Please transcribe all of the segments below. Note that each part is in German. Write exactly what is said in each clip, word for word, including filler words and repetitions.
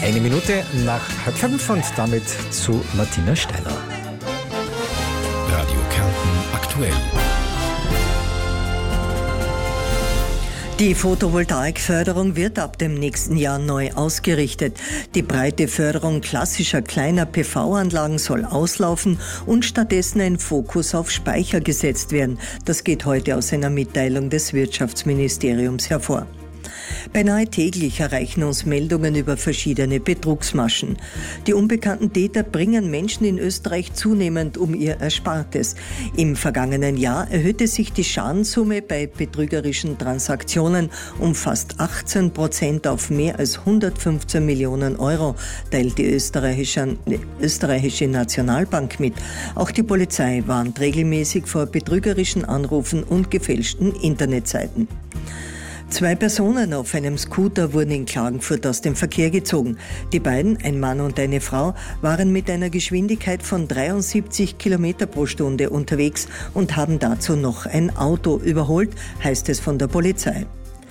Eine Minute nach halb fünf und damit zu Martina Steiner. Radio Kärnten aktuell. Die Photovoltaikförderung wird ab dem nächsten Jahr neu ausgerichtet. Die breite Förderung klassischer kleiner P V-Anlagen soll auslaufen und stattdessen ein Fokus auf Speicher gesetzt werden. Das geht heute aus einer Mitteilung des Wirtschaftsministeriums hervor. Beinahe täglich erreichen uns Meldungen über verschiedene Betrugsmaschen. Die unbekannten Täter bringen Menschen in Österreich zunehmend um ihr Erspartes. Im vergangenen Jahr erhöhte sich die Schadenssumme bei betrügerischen Transaktionen um fast achtzehn Prozent auf mehr als hundertfünfzehn Millionen Euro, teilt die österreichische, österreichische Nationalbank mit. Auch die Polizei warnt regelmäßig vor betrügerischen Anrufen und gefälschten Internetseiten. Zwei Personen auf einem Scooter wurden in Klagenfurt aus dem Verkehr gezogen. Die beiden, ein Mann und eine Frau, waren mit einer Geschwindigkeit von dreiundsiebzig Kilometer pro Stunde unterwegs und haben dazu noch ein Auto überholt, heißt es von der Polizei.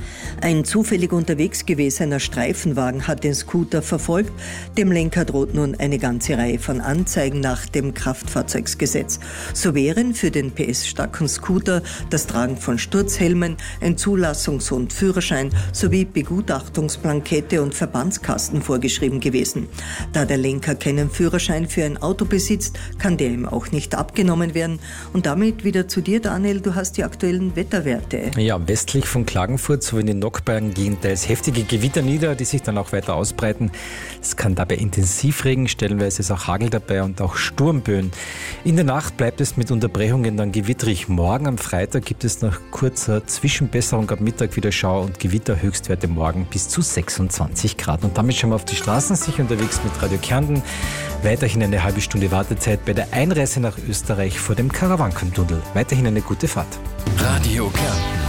Ein zufällig unterwegs gewesener Streifenwagen hat den Scooter verfolgt. Dem Lenker droht nun eine ganze Reihe von Anzeigen nach dem Kraftfahrzeugsgesetz. So wären für den P S-starken Scooter das Tragen von Sturzhelmen, ein Zulassungs- und Führerschein sowie Begutachtungsplankette und Verbandskasten vorgeschrieben gewesen. Da der Lenker keinen Führerschein für ein Auto besitzt, kann der ihm auch nicht abgenommen werden. Und damit wieder zu dir, Daniel, du hast die aktuellen Wetterwerte. Ja, westlich von Klagenfurt sowie in den Nockbergen gehen teils heftige Gewitter nieder, die sich dann auch weiter ausbreiten. Es kann dabei Intensivregen, stellenweise ist auch Hagel dabei und auch Sturmböen. In der Nacht bleibt es mit Unterbrechungen dann gewitterig. Morgen am Freitag gibt es nach kurzer Zwischenbesserung ab Mittag wieder Schauer und Gewitter, Höchstwerte morgen bis zu sechsundzwanzig Grad. Und damit schauen wir auf die Straßen, sicher unterwegs mit Radio Kärnten. Weiterhin eine halbe Stunde Wartezeit bei der Einreise nach Österreich vor dem Karawankentunnel. Weiterhin eine gute Fahrt. Radio Kärnten.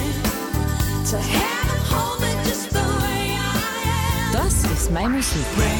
Das ist meine Musik.